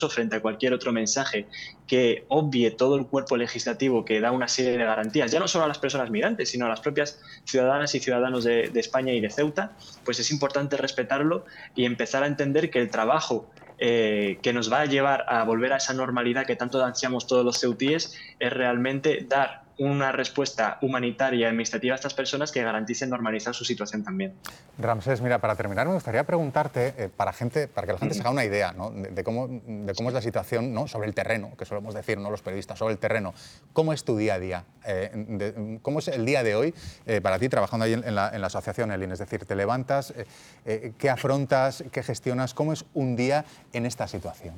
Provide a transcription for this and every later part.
frente a cualquier otro mensaje que obvie todo el cuerpo legislativo que da una serie de garantías, ya no solo a las personas migrantes, sino a las propias ciudadanas y ciudadanos de España y de Ceuta, pues es importante respetarlo y empezar a entender que el trabajo que nos va a llevar a volver a esa normalidad que tanto ansiamos todos los ceutíes es realmente dar una respuesta humanitaria y administrativa a estas personas que garanticen normalizar su situación también. Ramsés, mira, para terminar me gustaría preguntarte, para que la gente se haga una idea, ¿no?, de cómo es la situación, ¿no?, sobre el terreno, que solemos decir, ¿no?, los periodistas, sobre el terreno. ¿Cómo es tu día a día? ¿Cómo es el día de hoy para ti trabajando ahí en la asociación Elin? Es decir, te levantas, ¿qué afrontas, qué gestionas? ¿Cómo es un día en esta situación?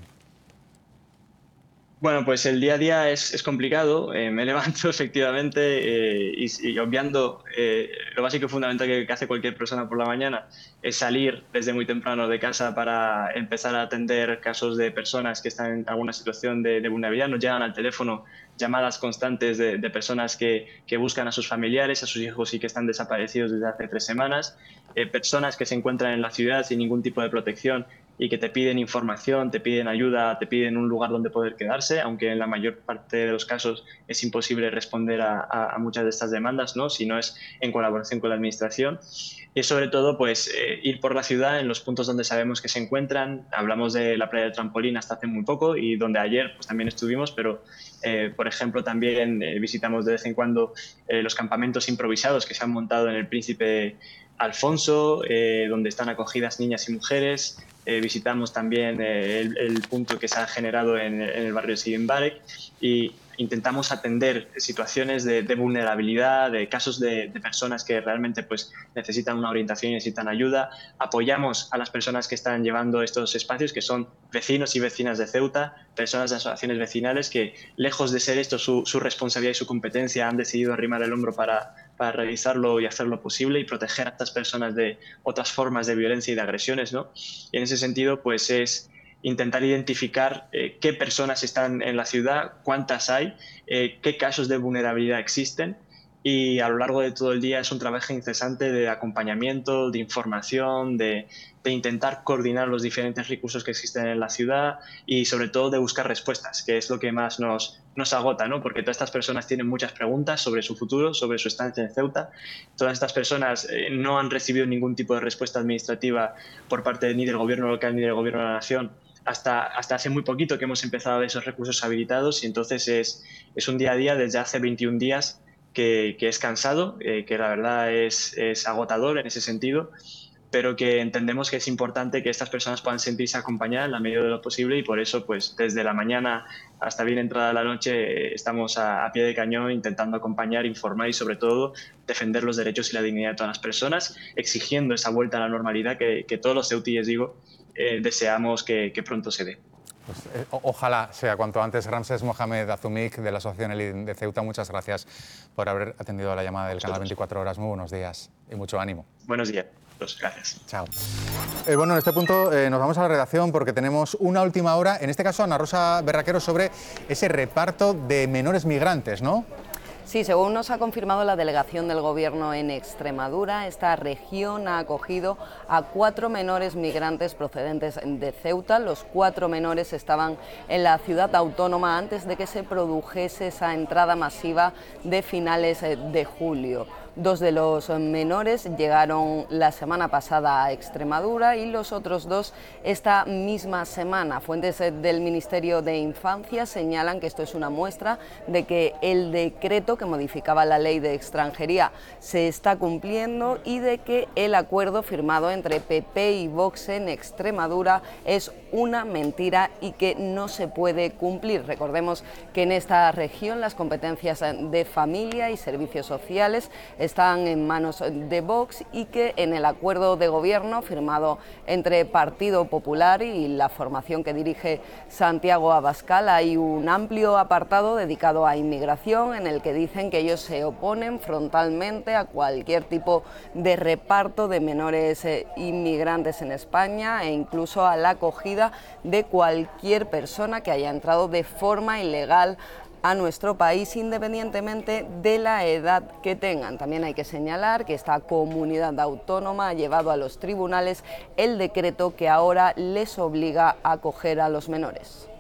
Bueno, pues el día a día es complicado. Me levanto efectivamente y obviando lo básico y fundamental que hace cualquier persona por la mañana es salir desde muy temprano de casa para empezar a atender casos de personas que están en alguna situación de vulnerabilidad. Nos llegan al teléfono llamadas constantes de personas que buscan a sus familiares, a sus hijos y que están desaparecidos desde hace 3 semanas. Personas que se encuentran en la ciudad sin ningún tipo de protección y que te piden información, te piden ayuda, te piden un lugar donde poder quedarse, aunque en la mayor parte de los casos es imposible responder a muchas de estas demandas, ¿no?, si no es en colaboración con la administración. Y sobre todo, pues ir por la ciudad en los puntos donde sabemos que se encuentran. Hablamos de la playa del Trampolín hasta hace muy poco y donde ayer pues, también estuvimos, pero por ejemplo también visitamos de vez en cuando los campamentos improvisados que se han montado en el Príncipe Alfonso, donde están acogidas niñas y mujeres. Visitamos también el punto que se ha generado en el barrio de Sidenbarek y intentamos atender situaciones de vulnerabilidad, de casos de personas que realmente pues, necesitan una orientación y necesitan ayuda. Apoyamos a las personas que están llevando estos espacios, que son vecinos y vecinas de Ceuta, personas de asociaciones vecinales que, lejos de ser esto su responsabilidad y su competencia, han decidido arrimar el hombro para realizarlo y hacerlo posible y proteger a estas personas de otras formas de violencia y de agresiones, ¿no? Y en ese sentido, pues es intentar identificar qué personas están en la ciudad, cuántas hay, qué casos de vulnerabilidad existen y a lo largo de todo el día es un trabajo incesante de acompañamiento, de información, de intentar coordinar los diferentes recursos que existen en la ciudad y sobre todo de buscar respuestas, que es lo que más nos agota, ¿no? Porque todas estas personas tienen muchas preguntas sobre su futuro, sobre su estancia en Ceuta. Todas estas personas no han recibido ningún tipo de respuesta administrativa por parte ni del gobierno local ni del gobierno de la nación hasta hace muy poquito que hemos empezado a ver esos recursos habilitados y entonces es un día a día desde hace 21 días que es cansado, que la verdad es agotador en ese sentido, pero que entendemos que es importante que estas personas puedan sentirse acompañadas en la medida de lo posible y por eso, pues desde la mañana hasta bien entrada la noche, estamos a pie de cañón intentando acompañar, informar y sobre todo defender los derechos y la dignidad de todas las personas, exigiendo esa vuelta a la normalidad que todos los ceutíes, digo, deseamos que pronto se dé. Pues, ojalá sea cuanto antes. Ramsés Mohamed Azumik, de la Asociación Elin de Ceuta, muchas gracias por haber atendido a la llamada del canal 24 Horas. Muy buenos días y mucho ánimo. Buenos días. Gracias. Chao. Bueno, en este punto nos vamos a la redacción porque tenemos una última hora, en este caso Ana Rosa Berraquero, sobre ese reparto de menores migrantes, ¿no? Sí, según nos ha confirmado la delegación del Gobierno en Extremadura, esta región ha acogido a 4 menores migrantes procedentes de Ceuta. Los 4 menores estaban en la ciudad autónoma antes de que se produjese esa entrada masiva de finales de julio. 2 de los menores llegaron la semana pasada a Extremadura y los otros 2 esta misma semana. Fuentes del Ministerio de Infancia señalan que esto es una muestra de que el decreto que modificaba la ley de extranjería se está cumpliendo y de que el acuerdo firmado entre PP y Vox en Extremadura es una mentira y que no se puede cumplir. Recordemos que en esta región las competencias de familia y servicios sociales están en manos de Vox y que en el acuerdo de gobierno firmado entre Partido Popular y la formación que dirige Santiago Abascal hay un amplio apartado dedicado a inmigración en el que dicen que ellos se oponen frontalmente a cualquier tipo de reparto de menores inmigrantes en España e incluso a la acogida de cualquier persona que haya entrado de forma ilegal a nuestro país, independientemente de la edad que tengan. También hay que señalar que esta comunidad autónoma ha llevado a los tribunales el decreto que ahora les obliga a acoger a los menores.